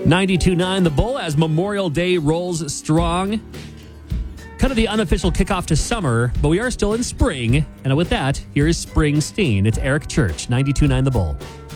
92.9 The Bull as Memorial Day rolls strong. Kind of the unofficial kickoff to summer, but we are still in spring. And with that, here is Springsteen. It's Eric Church, 92.9 The Bull.